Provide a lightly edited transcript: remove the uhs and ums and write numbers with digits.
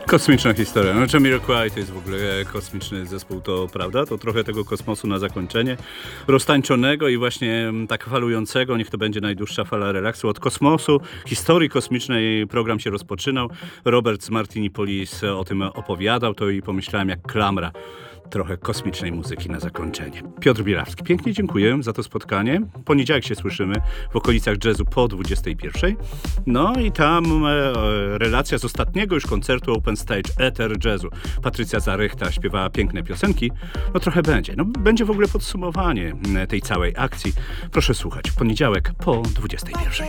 Kosmiczna historia. No, Jamiroquai to jest w ogóle kosmiczny zespół, to prawda? To trochę tego kosmosu na zakończenie. Roztańczonego i właśnie tak falującego. Niech to będzie najdłuższa fala relaksu. Od kosmosu, historii kosmicznej program się rozpoczynał. Robert z Martinipolis o tym opowiadał. To i pomyślałem jak klamra. Trochę kosmicznej muzyki na zakończenie. Piotr Bielawski. Pięknie dziękuję za to spotkanie. W poniedziałek się słyszymy w okolicach jazzu po 21. No i tam relacja z ostatniego już koncertu Open Stage Ether Jazzu. Patrycja Zarechta śpiewała piękne piosenki. No trochę będzie. No będzie w ogóle podsumowanie tej całej akcji. Proszę słuchać. W poniedziałek po 21.